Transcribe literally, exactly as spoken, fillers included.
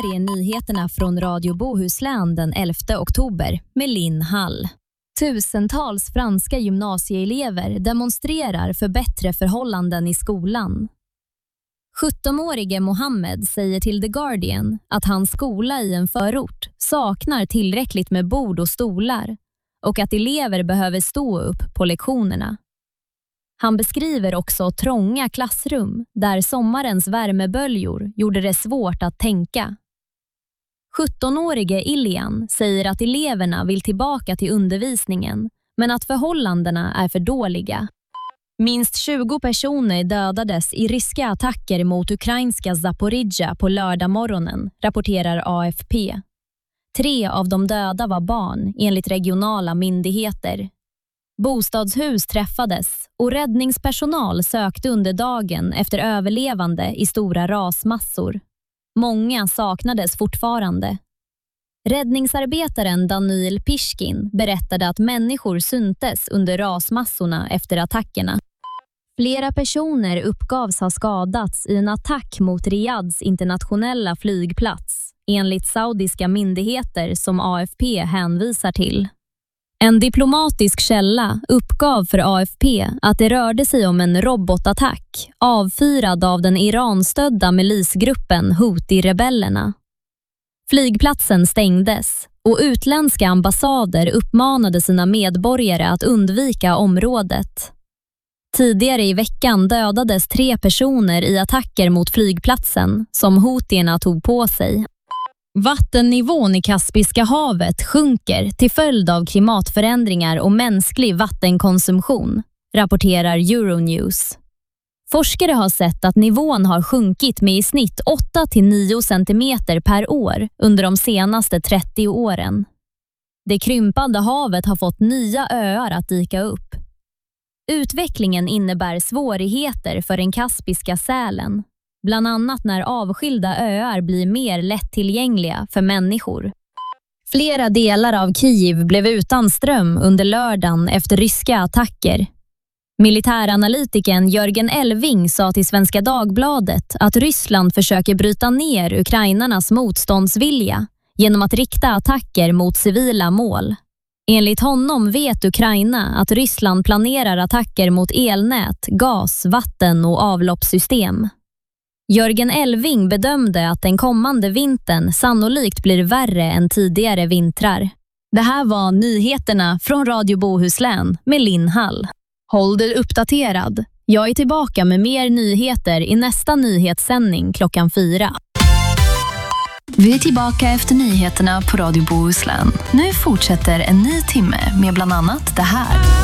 är nyheterna från Radio Bohuslän den elfte oktober med Linn Hall. Tusentals franska gymnasieelever demonstrerar för bättre förhållanden i skolan. sjuttonårige Mohammed säger till The Guardian att hans skola i en förort saknar tillräckligt med bord och stolar och att elever behöver stå upp på lektionerna. Han beskriver också trånga klassrum där sommarens värmeböljor gjorde det svårt att tänka. sjuttonårige Ilian säger att eleverna vill tillbaka till undervisningen men att förhållandena är för dåliga. Minst tjugo personer dödades i ryska attacker mot ukrainska Zaporizjzja på lördagmorgonen, rapporterar A F P. Tre av de döda var barn, enligt regionala myndigheter. Bostadshus träffades och räddningspersonal sökte under dagen efter överlevande i stora rasmassor. Många saknades fortfarande. Räddningsarbetaren Daniil Pishkin berättade att människor syntes under rasmassorna efter attackerna. Flera personer uppgavs ha skadats i en attack mot Riyads internationella flygplats, enligt saudiska myndigheter som A F P hänvisar till. En diplomatisk källa uppgav för A F P att det rörde sig om en robotattack avfyrad av den Iran-stödda milisgruppen Houthi-rebellerna. Flygplatsen stängdes och utländska ambassader uppmanade sina medborgare att undvika området. Tidigare i veckan dödades tre personer i attacker mot flygplatsen som Houthierna tog på sig. Vattennivån i Kaspiska havet sjunker till följd av klimatförändringar och mänsklig vattenkonsumtion, rapporterar Euronews. Forskare har sett att nivån har sjunkit med i snitt åtta till nio centimeter per år under de senaste trettio åren. Det krympande havet har fått nya öar att dyka upp. Utvecklingen innebär svårigheter för den kaspiska sälen, bland annat när avskilda öar blir mer lättillgängliga för människor. Flera delar av Kiev blev utan ström under lördagen efter ryska attacker. Militäranalytikern Jörgen Elving sa till Svenska Dagbladet att Ryssland försöker bryta ner ukrainarnas motståndsvilja genom att rikta attacker mot civila mål. Enligt honom vet Ukraina att Ryssland planerar attacker mot elnät, gas, vatten och avloppssystem. Jörgen Elving bedömde att den kommande vintern sannolikt blir värre än tidigare vintrar. Det här var nyheterna från Radio Bohuslän med Linn Hall. Håll dig uppdaterad. Jag är tillbaka med mer nyheter i nästa nyhetssändning klockan fyra. Vi är tillbaka efter nyheterna på Radio Bohuslän. Nu fortsätter en ny timme med bland annat det här.